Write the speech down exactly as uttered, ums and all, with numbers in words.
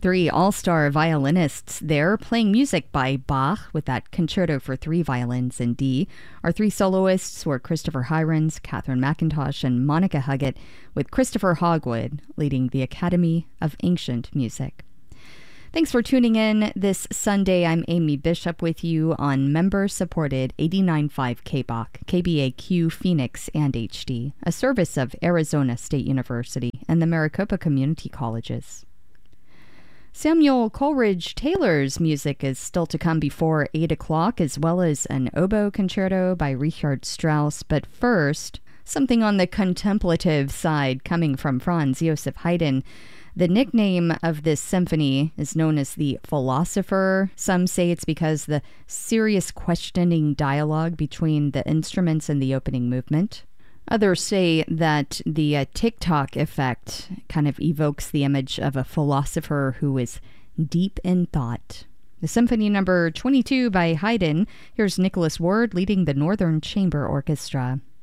Three all-star violinists there playing music by Bach with that concerto for three violins in D. Our three soloists were Christopher Hirons, Catherine McIntosh, and Monica Huggett, with Christopher Hogwood leading the Academy of Ancient Music. Thanks for tuning in this Sunday. I'm Amy Bishop with you on member-supported eighty-nine point five K B O C, K B A Q Phoenix, and H D, a service of Arizona State University and the Maricopa Community Colleges. Samuel Coleridge Taylor's music is still to come before eight o'clock, as well as an oboe concerto by Richard Strauss. But first, something on the contemplative side coming from Franz Joseph Haydn. The nickname of this symphony is known as the Philosopher. Some say it's because the serious questioning dialogue between the instruments in the opening movement. Others say that the uh, TikTok effect kind of evokes the image of a philosopher who is deep in thought. The Symphony Number twenty-two by Haydn. Here's Nicholas Ward leading the Northern Chamber Orchestra.